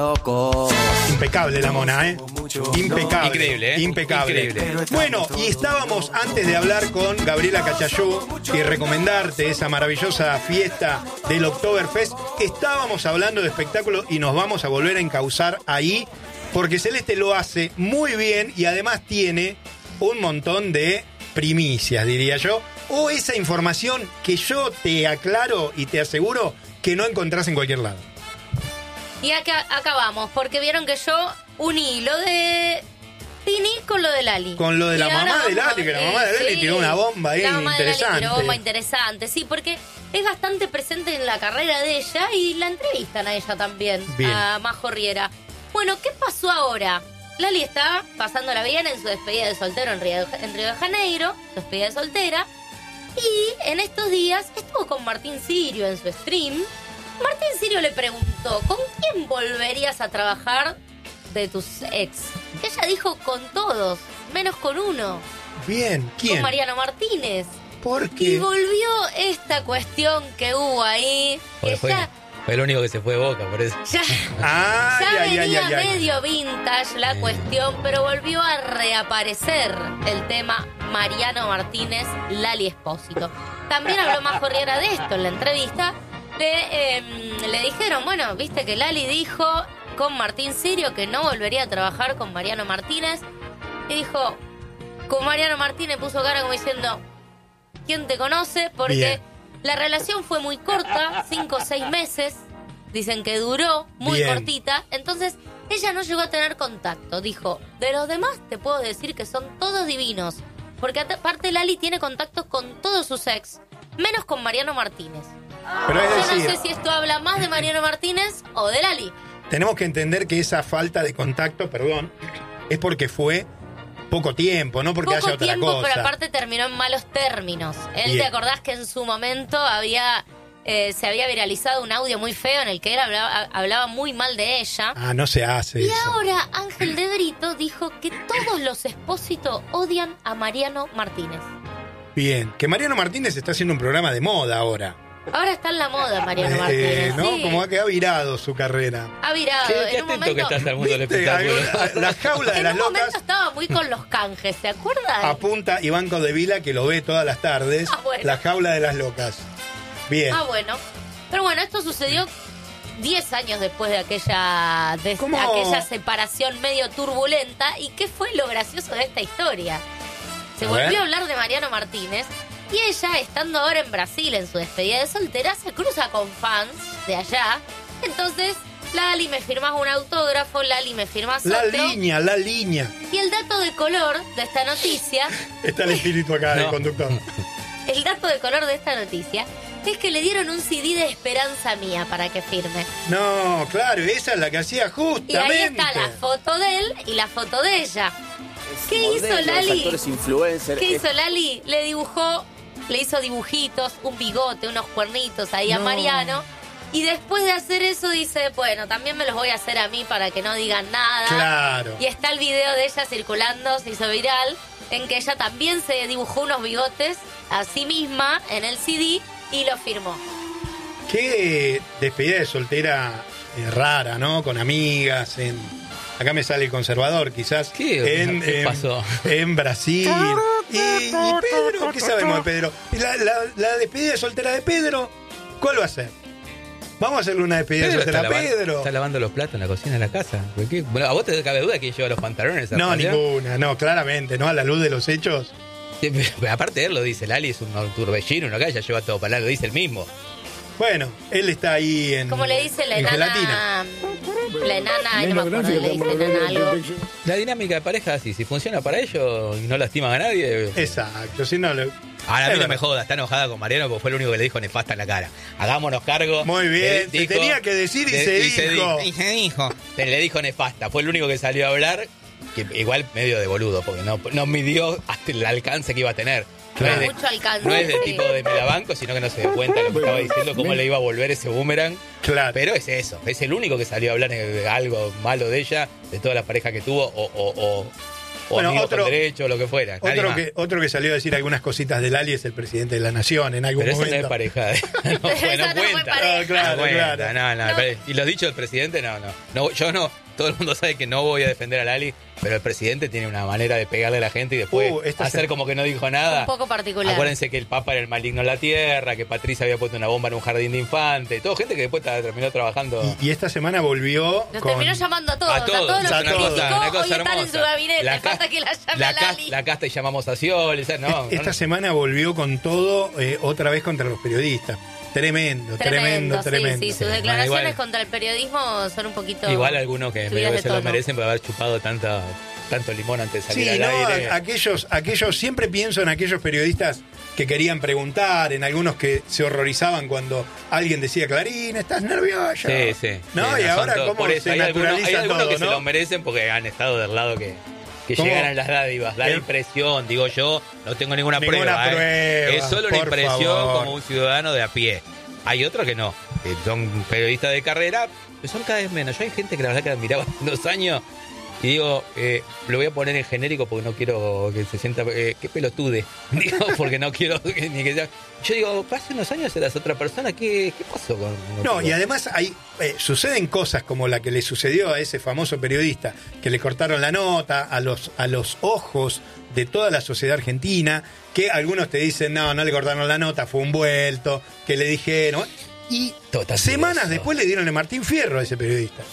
Impecable la mona, ¿eh? Impecable. Increíble, ¿eh? Impecable. Increíble. Bueno, y estábamos antes de hablar con Gabriela Cachayú y recomendarte esa maravillosa fiesta del Oktoberfest. Estábamos hablando de espectáculo y nos vamos a volver a encauzar ahí porque Celeste lo hace muy bien y además tiene un montón de primicias, diría yo, o esa información que yo te aclaro y te aseguro que no encontrás en cualquier lado. Y acá vamos, porque vieron que yo uní lo de Tini con lo de Lali. Con lo de la mamá de Lali, que la mamá de Lali tiró una bomba ahí la mamá interesante. De Lali tiró bomba interesante, sí, porque es bastante presente en la carrera de ella y la entrevistan a ella también, bien. A Majo Riera. Bueno, ¿qué pasó ahora? Lali está pasándola bien en su despedida de soltero en Río de Janeiro, despedida de soltera, y en estos días estuvo con Martín Sirio en su stream. Martín Sirio le preguntó, ¿con quién volverías a trabajar de tus ex? Ella dijo con todos, menos con uno. Bien, ¿quién? Con Mariano Martínez. ¿Por qué? Y volvió esta cuestión que hubo ahí, que ya fue el único que se fue de Boca, por eso. venía medio vintage la cuestión, pero volvió a reaparecer el tema Mariano Martínez, Lali Espósito. También habló Majo Riera de esto en la entrevista. Le dijeron, bueno, viste que Lali dijo con Martín Sirio que no volvería a trabajar con Mariano Martínez. Y dijo, con Mariano Martínez puso cara como diciendo, ¿quién te conoce? Porque bien. La relación fue muy corta, 5 o 6 meses. Dicen que duró, muy bien. cortita. Entonces, ella no llegó a tener contacto. Dijo, de los demás te puedo decir que son todos divinos. Porque aparte Lali tiene contactos con todos sus ex, menos con Mariano Martínez. Pero es Yo decir, no sé si esto habla más de Mariano Martínez o de Lali. tenemos que entender que esa falta de contacto, es porque fue poco tiempo, no porque Poco haya otra tiempo, cosa. pero aparte terminó en malos términos. Bien. ¿Te acordás que en su momento se había viralizado un audio muy feo en el que él hablaba muy mal de ella? Ah, no se hace Y eso. ahora Ángel de Brito dijo que todos los Espósito odian a Mariano Martínez. Bien, que Mariano Martínez está haciendo un programa de moda ahora. Ahora está en la moda Mariano Martínez. ¿No? Sí. Como que ha virado su carrera. Ha virado. Qué En un atento que momento, estás al mundo del ¿Viste? espectáculo. La jaula de en las un momento locas estaba muy con los canjes, ¿se acuerdan? apunta Iván Codevila, que lo ve todas las tardes. Bueno. La jaula de las locas. Bien. Bueno. Pero bueno, esto sucedió 10 años después de aquella separación medio turbulenta. ¿Y qué fue lo gracioso de esta historia? Se volvió a hablar de Mariano Martínez y ella, estando ahora en Brasil en su despedida de soltera, se cruza con fans de allá. Entonces, Lali, me firmás un autógrafo, Lali, me firmás La otro. línea. Y el dato de color de esta noticia, Está el espíritu acá del conductor. el dato de color de esta noticia es que le dieron un CD de Esperanza Mía para que firme. No, claro, esa es la que hacía justamente. Y ahí está la foto de él y la foto de ella. ¿Qué hizo Lali? ¿Qué hizo Lali? Le hizo dibujitos, un bigote, unos cuernitos ahí a Mariano. Y después de hacer eso dice, bueno, también me los voy a hacer a mí para que no digan nada. Claro. Y está el video de ella circulando, se hizo viral, en que ella también se dibujó unos bigotes a sí misma en el CD y lo firmó. Qué despedida de soltera rara, ¿no? Con amigas, acá me sale el conservador, quizás. ¿Qué pasó? En Brasil. Y Pedro, ¿qué sabemos de Pedro? La despedida de soltera de Pedro, ¿cuál va a ser? Vamos a hacerle una despedida de soltera a Pedro. ¿Está lavando los platos en la cocina de la casa? Bueno, ¿a vos te cabe duda que lleva los pantalones? No, ninguna, no, claramente, ¿no? A la luz de los hechos. Sí, pero aparte él lo dice, Lali es un turbellino, uno acá ya lleva todo para lo dice él mismo. Bueno, él está ahí en Como le dice la en enana. gelatina. La enana, no me acuerdo, le dice la enana algo. La dinámica de pareja es así, si funciona para ellos y no lastiman a nadie. Exacto, si no Ahora a mí no me joda, está enojada con Mariano porque fue el único que le dijo nefasta en la cara. Hagámonos cargo. Muy bien, se tenía que decir y se dijo. Le dijo nefasta, fue el único que salió a hablar, que igual medio de boludo, porque no midió hasta el alcance que iba a tener. Claro. Mucho alcance. No es de tipo de melabanco, sino que no se dio cuenta de lo que estaba diciendo, cómo le iba a volver ese boomerang. Claro. Pero es eso, es el único que salió a hablar de algo malo de ella, de todas las parejas que tuvo, o o amigo con derecho, o lo que fuera. Otro que salió a decir algunas cositas del Lali es el presidente de la Nación en algún momento. Pero esa no es pareja. No cuenta. Claro. No. Y los dichos del presidente, no. Yo no. Todo el mundo sabe que no voy a defender a Lali, pero el presidente tiene una manera de pegarle a la gente y después hacer como que no dijo nada. Un poco particular. Acuérdense que el Papa era el maligno en la tierra, que Patricia había puesto una bomba en un jardín de infantes. Todo gente que después terminó trabajando. Y esta semana volvió. Los terminó llamando a todos los que criticó, hoy están en su gabinete. Falta que la llame a Lali. La casta y llamamos a Scioli. Esta semana volvió con todo otra vez contra los periodistas. Tremendo. Sí, sus declaraciones contra el periodismo son un poquito. Igual algunos que se lo merecen por haber chupado tanto limón antes de salir al aire. Aquellos, siempre pienso en aquellos periodistas que querían preguntar, en algunos que se horrorizaban cuando alguien decía, Clarín, estás nervioso. Sí. ¿No? Y ahora cómo se naturaliza hay algunos todo, que ¿no? se lo merecen porque han estado del lado que llegaran las dádivas. Da la impresión, digo yo, no tengo ninguna prueba. Es solo una impresión como un ciudadano de a pie. Hay otros que no, que son periodistas de carrera, pero son cada vez menos. Yo hay gente que la verdad que admiraba hace 2 años y digo, lo voy a poner en genérico porque no quiero que se sienta, qué pelotude, digo, porque no quiero ni que sea. Yo digo, hace unos años eras otra persona, ¿qué pasó con...? No, y además suceden cosas como la que le sucedió a ese famoso periodista, que le cortaron la nota a los ojos de toda la sociedad argentina, que algunos te dicen, no le cortaron la nota, fue un vuelto, que le dijeron... Y semanas después le dieron el Martín Fierro a ese periodista.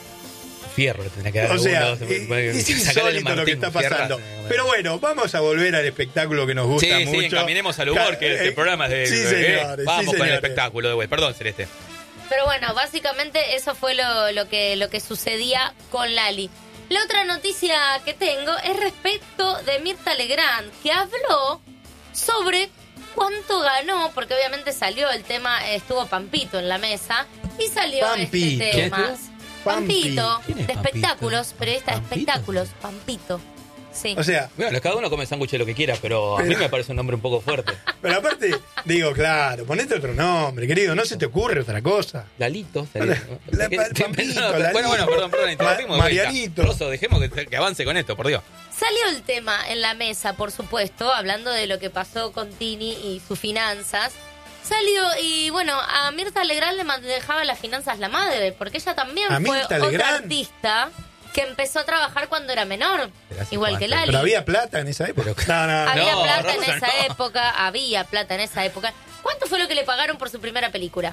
Fierro le tendría que dar. O sea, es insólito lo que está pasando. Pero bueno, vamos a volver al espectáculo que nos gusta mucho. Sí, encaminemos al humor, que este programa es de... señores, vamos con el espectáculo de vuelta. Perdón, Celeste. Pero bueno, básicamente eso fue lo que sucedía con Lali. La otra noticia que tengo es respecto de Mirta Legrand, que habló sobre cuánto ganó, porque obviamente salió el tema, estuvo Pampito en la mesa, y salió este tema. Pampito, de espectáculos, periodista de espectáculos, Pampito. Sí. O sea, bueno, cada uno come sándwich de lo que quiera, pero a mí me parece un nombre un poco fuerte. Pero aparte, digo, claro, ponete otro nombre, querido, no se te ocurre otra cosa. Lalito. Pampito, Bueno, perdón, interrumpimos. Marianito. Rosso, dejemos que avance con esto, por Dios. Salió el tema en la mesa, por supuesto, hablando de lo que pasó con Tini y sus finanzas. Salió y, bueno, a Mirta Legrand le manejaba las finanzas la madre, porque ella también fue otra artista que empezó a trabajar cuando era menor, igual que Lali. Pero había plata en esa época. Había plata en esa época. ¿Cuánto fue lo que le pagaron por su primera película?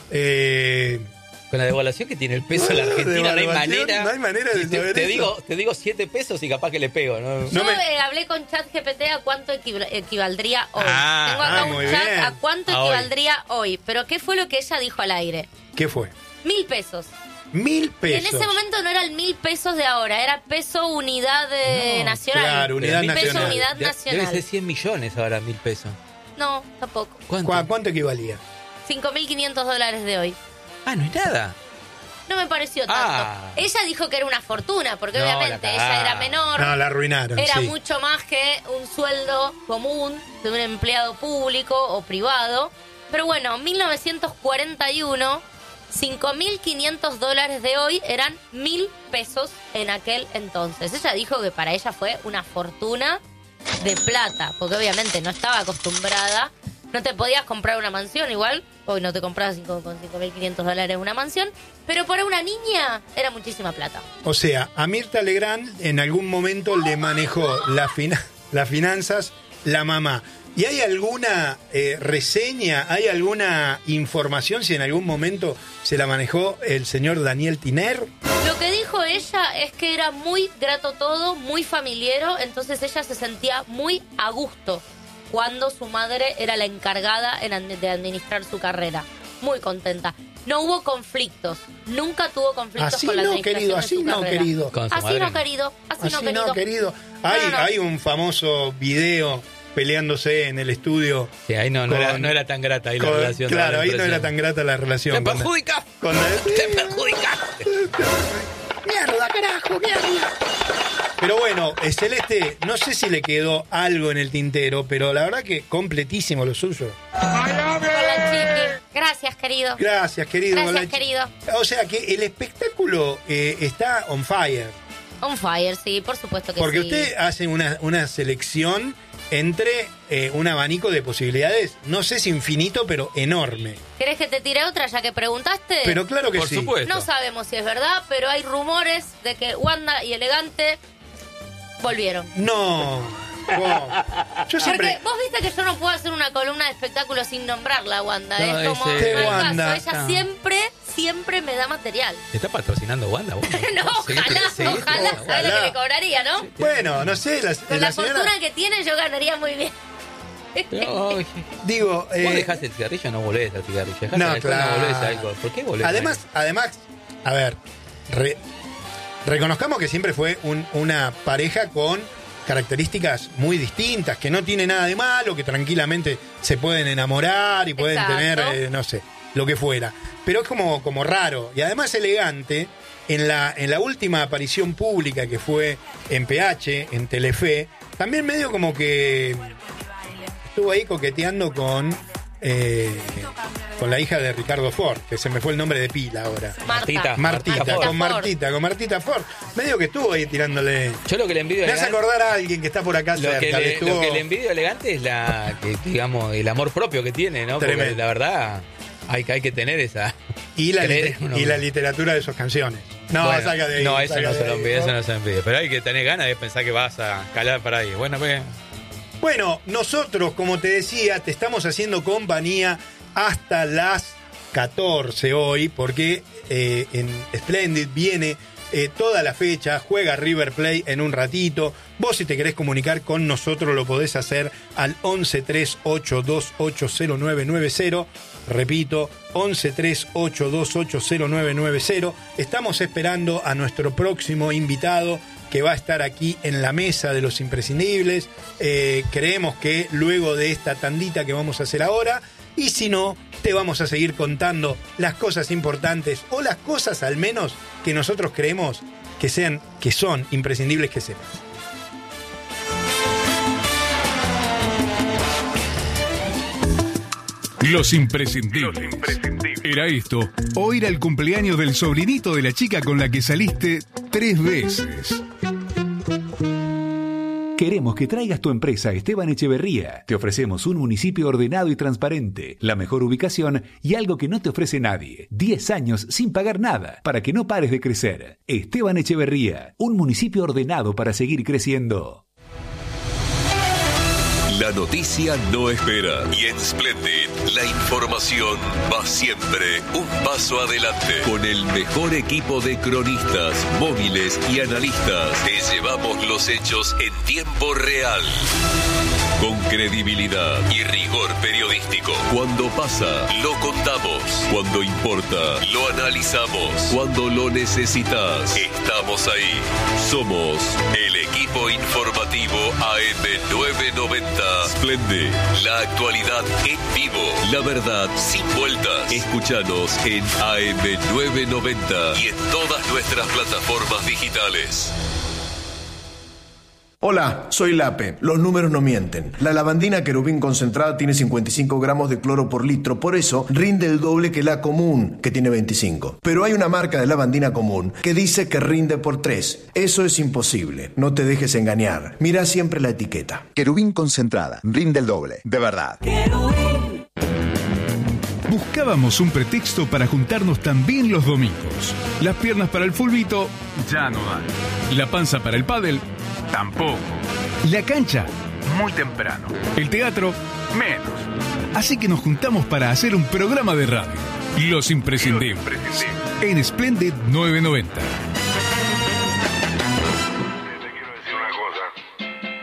Con la devaluación que tiene el peso en la Argentina, no hay manera. No hay manera de saber eso. Te digo 7 pesos y capaz que le pego. Yo hablé con ChatGPT a cuánto equivaldría hoy. Tengo acá un chat bien. A cuánto equivaldría hoy. Pero ¿qué fue lo que ella dijo al aire? ¿Qué fue? 1.000 pesos. 1.000 pesos. Y en ese momento no era el 1.000 pesos de ahora, era peso unidad nacional. Claro, unidad nacional. Peso unidad nacional. Debe ser 100 millones ahora, 1.000 pesos. No, tampoco. ¿Cuánto equivalía? $5.500 de hoy. No es nada. No me pareció tanto. Ella dijo que era una fortuna, porque obviamente ella era menor. No, la arruinaron. Era mucho más que un sueldo común de un empleado público o privado. Pero bueno, 1941, $5.500 de hoy eran 1.000 pesos en aquel entonces. Ella dijo que para ella fue una fortuna de plata, porque obviamente no estaba acostumbrada. No te podías comprar una mansión igual, hoy no te compras con $5.500 una mansión, pero para una niña era muchísima plata. O sea, a Mirta Legrand en algún momento le manejó las finanzas la mamá. ¿Y hay alguna reseña, hay alguna información si en algún momento se la manejó el señor Daniel Tiner? Lo que dijo ella es que era muy grato todo, muy familiero, entonces ella se sentía muy a gusto cuando su madre era la encargada de administrar su carrera. Muy contenta. No hubo conflictos. Nunca tuvo conflictos con la administración de su carrera. Así no, querido. Hay un famoso video peleándose en el estudio. Sí, ahí no era tan grata ahí la relación. Claro, ahí no era tan grata la relación. ¡Te perjudica! ¡Te perjudicaste! ¡Mierda, carajo, mierda! Pero bueno, Celeste, no sé si le quedó algo en el tintero, pero la verdad que completísimo lo suyo. Hola, Chiqui. Gracias, querido. Gracias, querido. Gracias, querido. O sea que el espectáculo está on fire. On fire, sí, por supuesto que porque sí. Porque usted hace una selección entre un abanico de posibilidades, no sé si infinito, pero enorme. ¿Querés que te tire otra ya que preguntaste? Pero claro que por sí. Supuesto. No sabemos si es verdad, pero hay rumores de que Wanda y Elegante volvieron. No. Yo siempre... Porque vos viste que yo no puedo hacer una columna de espectáculo sin nombrarla a Wanda. No, es como Wanda. Ella siempre me da material. ¿Te está patrocinando Wanda? No, ojalá. ¿Sabes lo que me cobraría, no? Bueno, no sé. Con la fortuna que tiene yo ganaría muy bien. No, digo... vos dejaste el cigarrillo, no volvés al cigarrillo. No, claro. No volvés a algo. ¿Por qué volvés? Además, a ver, reconozcamos que siempre fue una pareja con características muy distintas, que no tiene nada de malo, que tranquilamente se pueden enamorar y pueden tener, no sé, lo que fuera. Pero es como raro. Y además Elegante, en la última aparición pública que fue en PH, en Telefe, también medio como que estuvo ahí coqueteando con la hija de Ricardo Ford, que se me fue el nombre de pila ahora. Con Martita Ford. Medio que estuvo ahí tirándole. Yo lo que le envidio me hace acordar a alguien que está por acá cerca. Lo que le envidio a Elegante es digamos, el amor propio que tiene, ¿no? Tremendo. Porque la verdad hay que tener esa. Y la literatura de sus canciones. No, bueno, saca de ahí. No, eso no se lo envidio. Pero hay que tener ganas de pensar que vas a calar para ahí. Bueno, nosotros, como te decía, te estamos haciendo compañía hasta las 14 hoy, porque en Splendid viene toda la fecha, juega River Plate en un ratito. Vos, si te querés comunicar con nosotros, lo podés hacer al 1138280990. Repito, 1138280990. Estamos esperando a nuestro próximo invitado, que va a estar aquí en la mesa de los imprescindibles. Creemos que luego de esta tandita que vamos a hacer ahora, y si no, te vamos a seguir contando las cosas importantes, o las cosas al menos que nosotros creemos que son imprescindibles que sepas. Los imprescindibles. Era esto, o ir al cumpleaños del sobrinito de la chica con la que saliste 3 veces. Queremos que traigas tu empresa a Esteban Echeverría. Te ofrecemos un municipio ordenado y transparente, la mejor ubicación y algo que no te ofrece nadie. 10 años sin pagar nada, para que no pares de crecer. Esteban Echeverría, un municipio ordenado para seguir creciendo. La noticia no espera, y en Splendid la información va siempre un paso adelante. Con el mejor equipo de cronistas, móviles y analistas, te llevamos los hechos en tiempo real. Con credibilidad y rigor periodístico. Cuando pasa, lo contamos. Cuando importa, lo analizamos. Cuando lo necesitas, estamos ahí. Somos el equipo informativo AM990. Splendid, la actualidad en vivo. La verdad sin vueltas. Escúchanos en AM990 y en todas nuestras plataformas digitales. Hola, soy Lape. Los números no mienten. La lavandina querubín concentrada tiene 55 gramos de cloro por litro, por eso rinde el doble que la común, que tiene 25. Pero hay una marca de lavandina común que dice que rinde por 3. Eso es imposible. No te dejes engañar. Mira siempre la etiqueta. Querubín concentrada. Rinde el doble. De verdad. Buscábamos un pretexto para juntarnos también los domingos. Las piernas para el fulbito ya no dan. La panza para el pádel tampoco. La cancha muy temprano. El teatro menos. Así que nos juntamos para hacer un programa de radio. Los imprescindibles. En Splendid 990.